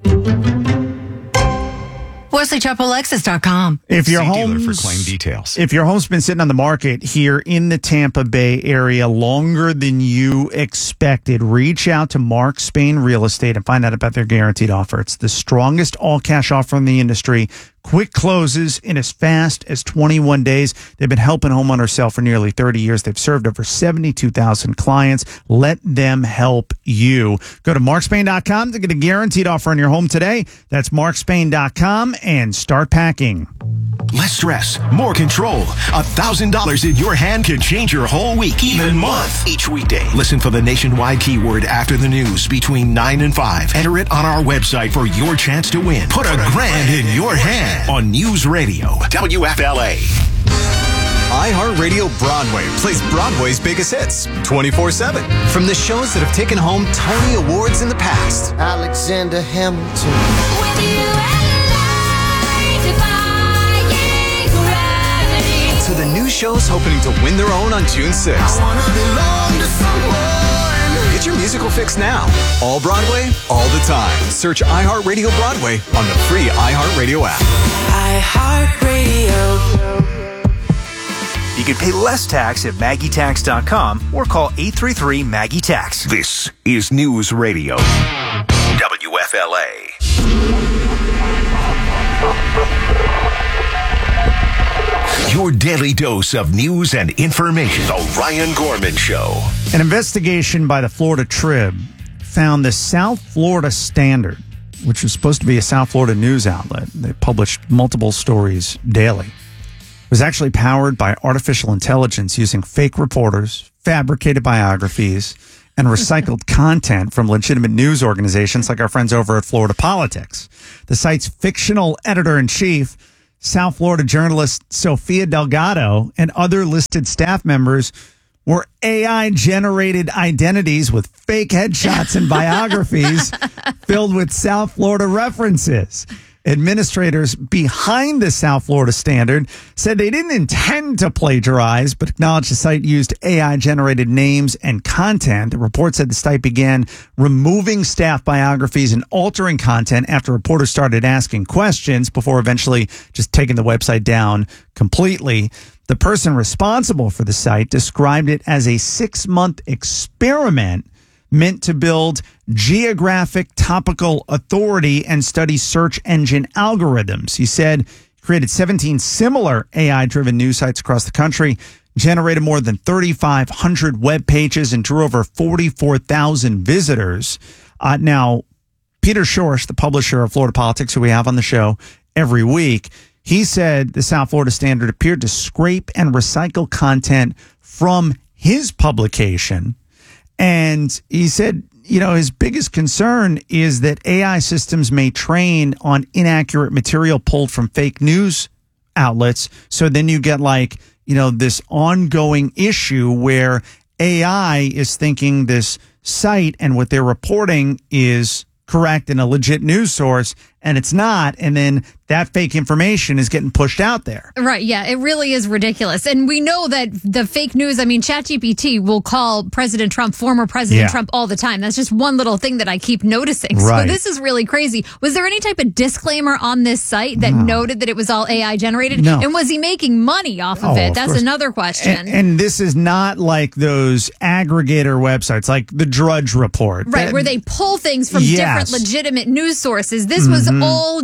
WesleyChapelLexus.com. If your dealer for claim details. If your home's been sitting on the market here in the Tampa Bay area longer than you expected, reach out to Mark Spain Real Estate and find out about their guaranteed offer. It's the strongest all-cash offer in the industry. Quick closes in as fast as 21 days. They've been helping homeowners sell for nearly 30 years. They've served over 72,000 clients. Let them help you. Go to markspain.com to get a guaranteed offer on your home today. That's markspain.com and start packing. Less stress, more control. $1,000 in your hand can change your whole week, even month. Each weekday, listen for the nationwide keyword after the news between 9 and 5. Enter it on our website for your chance to win. Put a grand in your hand on News Radio WFLA. iHeartRadio Broadway plays Broadway's biggest hits 24/7. From the shows that have taken home Tony Awards in the past. Alexander Hamilton. To the new shows hoping to win their own on June 6th. I wanna belong to someone. Get your musical fix now. All Broadway, all the time. Search iHeartRadio Broadway on the free iHeartRadio app. iHeartRadio. You can pay less tax at MaggieTax.com or call 833-MAGGIE-TAX. This is News Radio. WFLA. Your daily dose of news and information. The Ryan Gorman Show. An investigation by the Florida Trib found the South Florida Standard, which was supposed to be a South Florida news outlet. They published multiple stories daily. It was actually powered by artificial intelligence using fake reporters, fabricated biographies, and recycled content from legitimate news organizations like our friends over at Florida Politics. The site's fictional editor-in-chief, South Florida journalist Sofia Delgado, and other listed staff members were AI-generated identities with fake headshots and biographies filled with South Florida references. Administrators behind the South Florida Standard said they didn't intend to plagiarize, but acknowledged the site used AI-generated names and content. The report said the site began removing staff biographies and altering content after reporters started asking questions before eventually just taking the website down completely. The person responsible for the site described it as a 6-month experiment meant to build geographic topical authority and study search engine algorithms. He said he created 17 similar AI-driven news sites across the country, generated more than 3,500 web pages, and drew over 44,000 visitors. Now, Peter Schorsch, the publisher of Florida Politics, who we have on the show every week, he said the South Florida Standard appeared to scrape and recycle content from his publication. And he said, you know, his biggest concern is that AI systems may train on inaccurate material pulled from fake news outlets. So then you get like, you know, this ongoing issue where AI is thinking this site and what they're reporting is correct and a legit news source, and it's not. And then that fake information is getting pushed out there. Right. Yeah, it really is ridiculous. And we know that the fake news, I mean, ChatGPT will call President Trump, former President Trump all the time. That's just one little thing that I keep noticing. Right. So this is really crazy. Was there any type of disclaimer on this site that noted that it was all AI generated? No. And was he making money off of it? That's another question. And this is not like those aggregator websites like the Drudge Report. Right, where they pull things from different legitimate news sources. This was all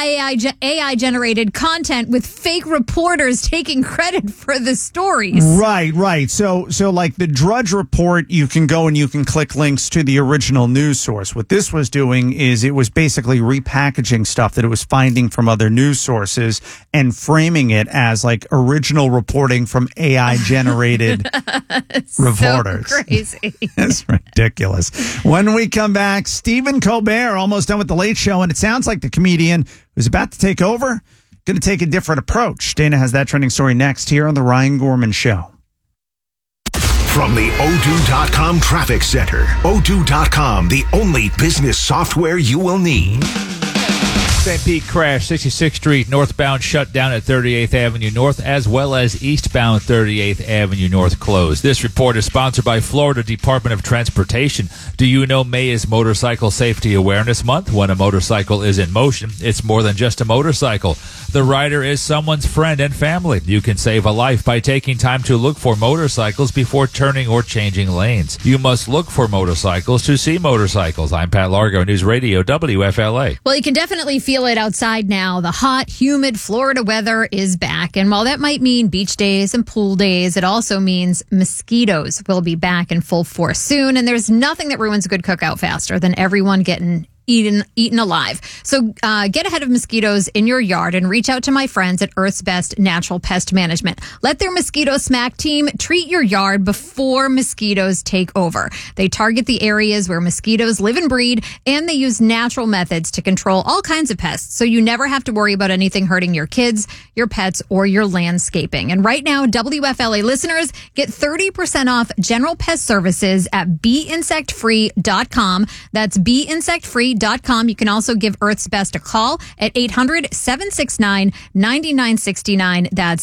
AI-generated content with fake reporters taking credit for the stories. Right. So like the Drudge Report, you can go and you can click links to the original news source. What this was doing is it was basically repackaging stuff that it was finding from other news sources and framing it as like original reporting from AI-generated reporters. So crazy. It's ridiculous. When we come back, Stephen Colbert, almost done with The Late Show, and it sounds like the comedian who's about to take over going to take a different approach. Dana has that trending story next here on The Ryan Gorman Show. From the O2.com Traffic Center, O2.com, the only business software you will need. St. Pete crash, 66th Street northbound shut down at 38th Avenue North, as well as eastbound 38th Avenue North closed. This report is sponsored by Florida Department of Transportation. Do you know May is Motorcycle Safety Awareness Month? When a motorcycle is in motion, it's more than just a motorcycle. The rider is someone's friend and family. You can save a life by taking time to look for motorcycles before turning or changing lanes. You must look for motorcycles to see motorcycles. I'm Pat Largo, News Radio WFLA. Well, you can definitely feel it outside now. The hot, humid Florida weather is back. And while that might mean beach days and pool days, it also means mosquitoes will be back in full force soon. And there's nothing that ruins a good cookout faster than everyone getting eaten alive. So get ahead of mosquitoes in your yard and reach out to my friends at Earth's Best Natural Pest Management. Let their Mosquito Smack team treat your yard before mosquitoes take over. They target the areas where mosquitoes live and breed, and they use natural methods to control all kinds of pests, so you never have to worry about anything hurting your kids, your pets, or your landscaping. And right now, WFLA listeners get 30% off general pest services at beinsectfree.com. That's beinsectfree.com. iHeartRadio.com. You can also give Earth's Best a call at 800-769-9969. That's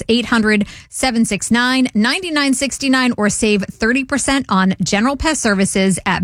800-769-9969, or save 30% on general pest services at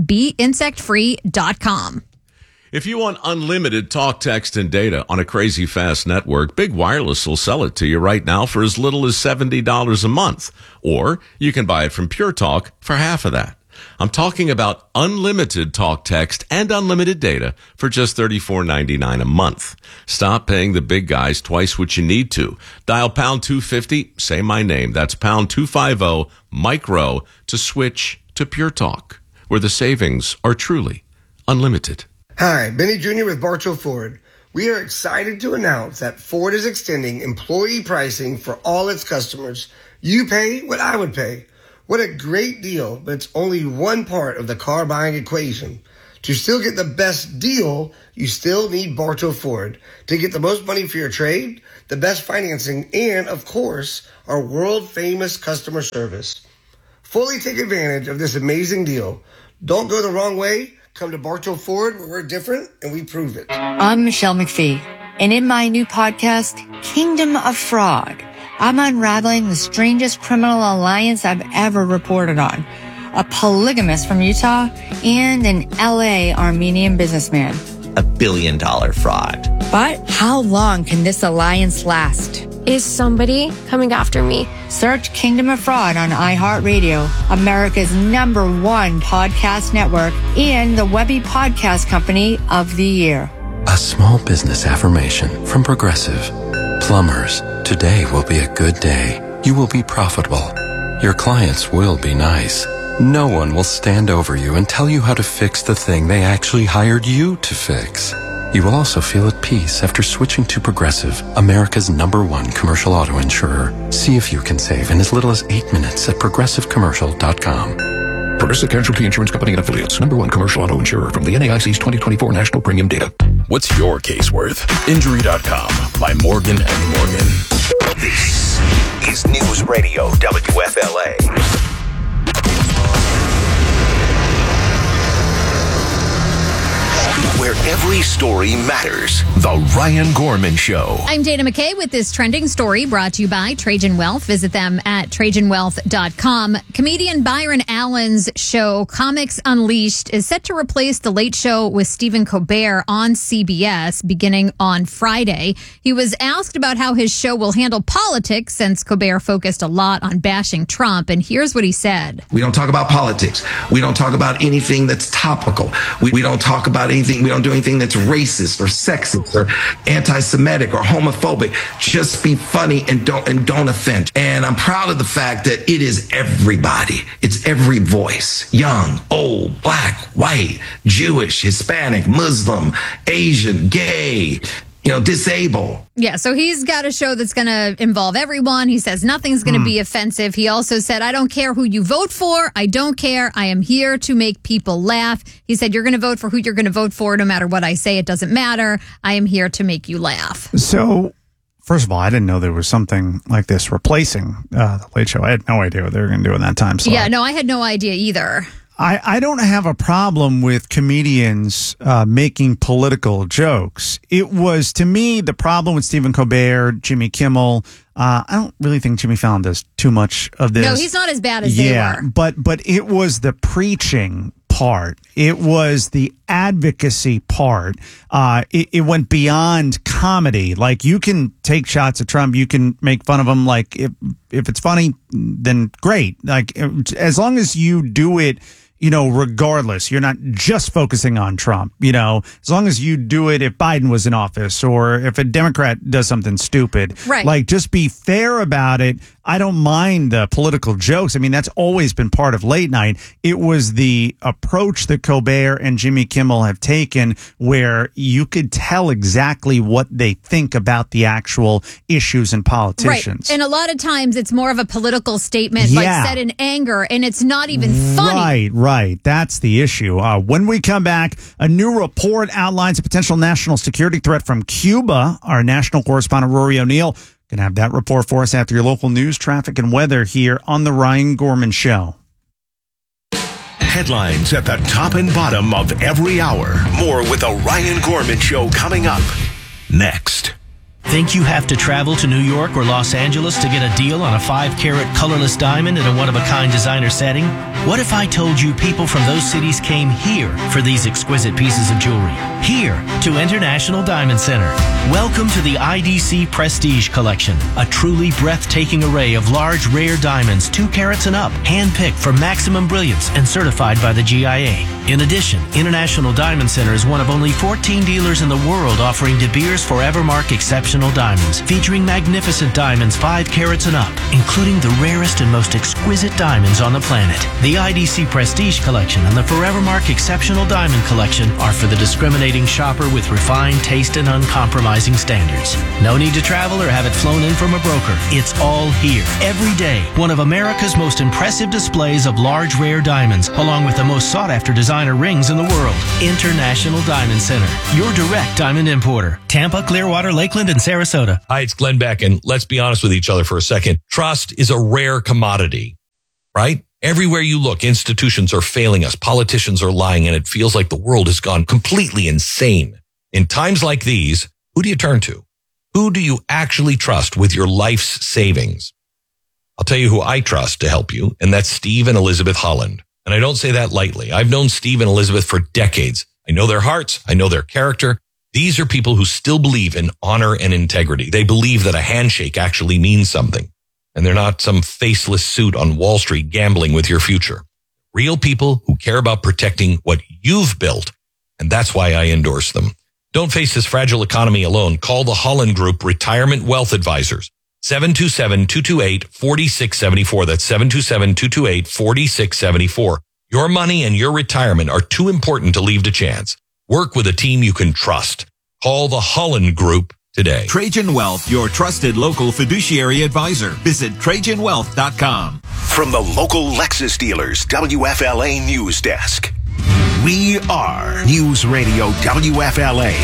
beinsectfree.com. If you want unlimited talk, text, and data on a crazy fast network, Big Wireless will sell it to you right now for as little as $70 a month. Or you can buy it from Pure Talk for half of that. I'm talking about unlimited talk, text, and unlimited data for just $34.99 a month. Stop paying the big guys twice what you need to. Dial pound 250, say my name. That's pound 250 micro to switch to Pure Talk, where the savings are truly unlimited. Hi, Benny Jr. with Bartow Ford. We are excited to announce that Ford is extending employee pricing for all its customers. You pay what I would pay. What a great deal, but it's only one part of the car buying equation. To still get the best deal, you still need Bartow Ford. To get the most money for your trade, the best financing, and, of course, our world-famous customer service. Fully take advantage of this amazing deal. Don't go the wrong way. Come to Bartow Ford, where we're different, and we prove it. I'm Michelle McPhee, and in my new podcast, Kingdom of Fraud, I'm unraveling the strangest criminal alliance I've ever reported on. A polygamist from Utah and an LA Armenian businessman. $1 billion fraud. But how long can this alliance last? Is somebody coming after me? Search Kingdom of Fraud on iHeartRadio, America's #1 podcast network, and the Webby Podcast Company of the Year. A small business affirmation from Progressive. Plumbers, today will be a good day. You will be profitable. Your clients will be nice. No one will stand over you and tell you how to fix the thing they actually hired you to fix. You will also feel at peace after switching to Progressive, America's #1 commercial auto insurer. See if you can save in as little as 8 minutes at progressivecommercial.com. Progressive Casualty Insurance Company and Affiliates. #1 commercial auto insurer from the NAIC's 2024 National Premium Data. What's your case worth? Injury.com by Morgan & Morgan. This is News Radio WFLA. Where every story matters. The Ryan Gorman Show. I'm Dana McKay with this trending story brought to you by Trajan Wealth. Visit them at TrajanWealth.com. Comedian Byron Allen's show, Comics Unleashed, is set to replace The Late Show with Stephen Colbert on CBS beginning on Friday. He was asked about how his show will handle politics since Colbert focused a lot on bashing Trump, and here's what he said. We don't talk about politics. We don't talk about anything that's topical. We don't talk about anything. We don't do anything that's racist or sexist or anti-Semitic or homophobic. Just be funny and don't offend. And I'm proud of the fact that it is everybody. It's every voice. Young, old, black, white, Jewish, Hispanic, Muslim, Asian, gay, disabled. Yeah, so he's got a show that's going to involve everyone. He says nothing's going to be offensive. He also said, I don't care who you vote for. I don't care. I am here to make people laugh. He said, you're going to vote for who you're going to vote for no matter what I say. It doesn't matter. I am here to make you laugh. So, first of all, I didn't know there was something like this replacing The Late Show. I had no idea what they were going to do in that time slot. Yeah, no, I had no idea either. I don't have a problem with comedians making political jokes. It was, to me, the problem with Stephen Colbert, Jimmy Kimmel. I don't really think Jimmy Fallon does too much of this. No, he's not as bad as they were. But it was the preaching part. It was the advocacy part. It went beyond comedy. Like, you can take shots at Trump. You can make fun of him. Like, if it's funny, then great. Like, as long as you do it, regardless, you're not just focusing on Trump, as long as you do it if Biden was in office or if a Democrat does something stupid, right? Like, just be fair about it. I don't mind the political jokes. I mean, that's always been part of late night. It was the approach that Colbert and Jimmy Kimmel have taken where you could tell exactly what they think about the actual issues and politicians. Right. And a lot of times it's more of a political statement, like said in anger, and it's not even funny. Right. That's the issue. When we come back, a new report outlines a potential national security threat from Cuba. Our national correspondent, Rory O'Neill, can have that report for us after your local news, traffic, and weather here on The Ryan Gorman Show. headlines at the top and bottom of every hour. More with the Ryan Gorman Show coming up next. Think you have to travel to New York or Los Angeles to get a deal on a 5-carat colorless diamond in a one-of-a-kind designer setting? What if I told you people from those cities came here for these exquisite pieces of jewelry? Here to International Diamond Center. Welcome to the IDC Prestige Collection, a truly breathtaking array of large, rare diamonds 2 carats and up, handpicked for maximum brilliance and certified by the GIA. In addition, International Diamond Center is one of only 14 dealers in the world offering De Beers Forevermark Exceptional Diamonds, featuring magnificent diamonds 5 carats and up, including the rarest and most exquisite diamonds on the planet. The IDC Prestige Collection and the Forevermark Exceptional Diamond Collection are for the discriminating shopper with refined taste and uncompromising standards. No need to travel or have it flown in from a broker. It's all here. Every day, one of America's most impressive displays of large, rare diamonds, along with the most sought-after designer rings in the world. International Diamond Center, your direct diamond importer. Tampa, Clearwater, Lakeland, and Sarasota. Hi, it's Glenn Beck, and let's be honest with each other for a second. Trust is a rare commodity, right? Everywhere you look, institutions are failing us, politicians are lying, and it feels like the world has gone completely insane. In times like these, who do you turn to? Who do you actually trust with your life's savings? I'll tell you who I trust to help you, and that's Steve and Elizabeth Holland. And I don't say that lightly. I've known Steve and Elizabeth for decades. I know their hearts. I know their character. These are people who still believe in honor and integrity. They believe that a handshake actually means something. And they're not some faceless suit on Wall Street gambling with your future. Real people who care about protecting what you've built. And that's why I endorse them. Don't face this fragile economy alone. Call the Holland Group Retirement Wealth Advisors. 727-228-4674. That's 727-228-4674. Your money and your retirement are too important to leave to chance. Work with a team you can trust. Call the Holland Group today. Trajan Wealth, your trusted local fiduciary advisor. Visit TrajanWealth.com. From the local Lexus dealers, WFLA News Desk. We are News Radio WFLA.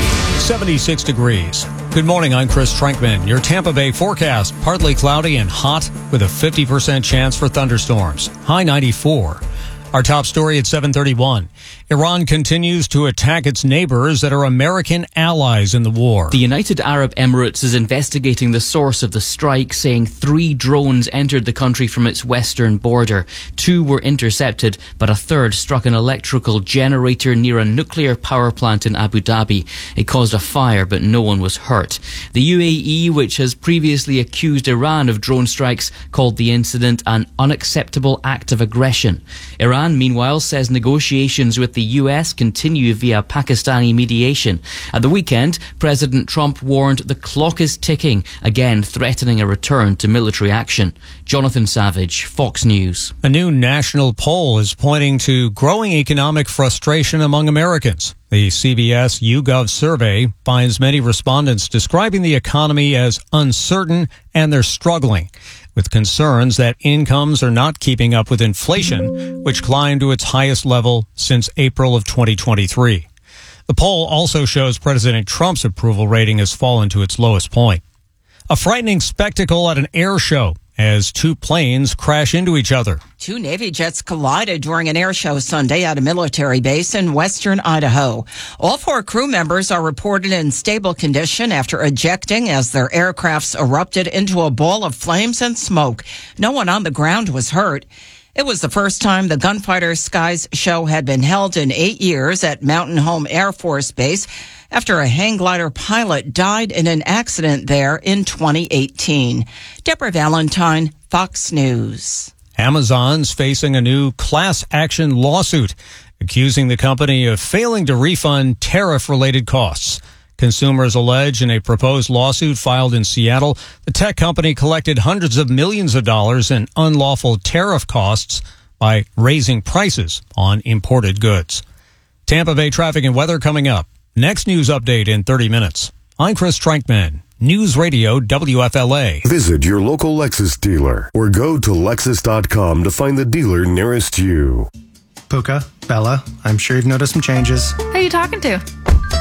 76 degrees. Good morning, I'm Chris Trankman. Your Tampa Bay forecast, partly cloudy and hot with a 50% chance for thunderstorms. High 94. Our top story at 7:31. Iran continues to attack its neighbors that are American allies in the war. The United Arab Emirates is investigating the source of the strike, saying 3 drones entered the country from its western border. 2 were intercepted, but a third struck an electrical generator near a nuclear power plant in Abu Dhabi. It caused a fire, but no one was hurt. The UAE, which has previously accused Iran of drone strikes, called the incident an unacceptable act of aggression. Iran, meanwhile, says negotiations with the US continue via Pakistani mediation. At the weekend, President Trump warned the clock is ticking, again threatening a return to military action. Jonathan Savage, Fox News. A new national poll is pointing to growing economic frustration among Americans. The CBS YouGov survey finds many respondents describing the economy as uncertain and they're struggling, with concerns that incomes are not keeping up with inflation, which climbed to its highest level since April of 2023. The poll also shows President Trump's approval rating has fallen to its lowest point. A frightening spectacle at an air show as 2 planes crash into each other. 2 Navy jets collided during an air show Sunday at a military base in western Idaho. All 4 crew members are reported in stable condition after ejecting as their aircrafts erupted into a ball of flames and smoke. No one on the ground was hurt. It was the first time the Gunfighter Skies show had been held in 8 years at Mountain Home Air Force Base after a hang glider pilot died in an accident there in 2018. Deborah Valentine, Fox News. Amazon's facing a new class action lawsuit accusing the company of failing to refund tariff-related costs. Consumers allege in a proposed lawsuit filed in Seattle, the tech company collected hundreds of millions of dollars in unlawful tariff costs by raising prices on imported goods. Tampa Bay traffic and weather coming up. Next news update in 30 minutes. I'm Chris Trankman, News Radio WFLA. Visit your local Lexus dealer or go to Lexus.com to find the dealer nearest you. Puka, Bella, I'm sure you've noticed some changes. Who are you talking to?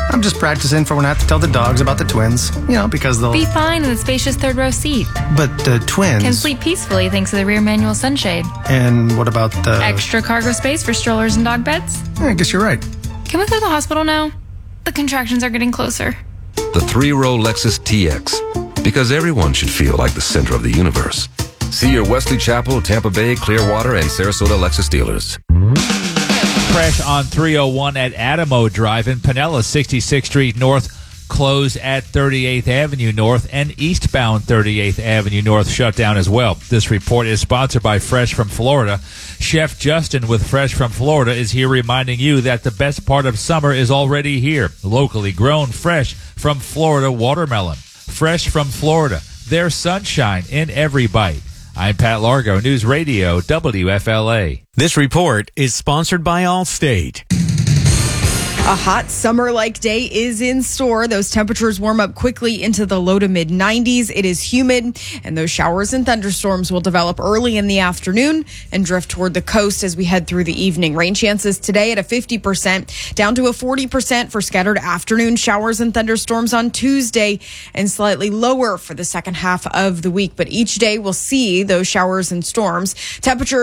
I'm just practicing for when I have to tell the dogs about the twins. Because they'll... Be fine in the spacious third row seat. But the twins... Can sleep peacefully thanks to the rear manual sunshade. And what about the... Extra cargo space for strollers and dog beds? I guess you're right. Can we go to the hospital now? The contractions are getting closer. The 3-row Lexus TX. Because everyone should feel like the center of the universe. See your Wesley Chapel, Tampa Bay, Clearwater, and Sarasota Lexus dealers. Crash on 301 at Adamo Drive in Pinellas, 66th Street North. Closed at 38th Avenue North, and eastbound 38th Avenue North shut down as well. This report is sponsored by Fresh from Florida. Chef Justin with Fresh from Florida is here reminding you that the best part of summer is already here. Locally grown, fresh from Florida watermelon. Fresh from Florida. There's sunshine in every bite. I'm Pat Largo, News Radio, WFLA. This report is sponsored by Allstate. A hot summer-like day is in store. Those temperatures warm up quickly into the low to mid-90s. It is humid, and those showers and thunderstorms will develop early in the afternoon and drift toward the coast as we head through the evening. Rain chances today at a 50%, down to a 40% for scattered afternoon showers and thunderstorms on Tuesday, and slightly lower for the second half of the week. But each day we'll see those showers and storms. Temperatures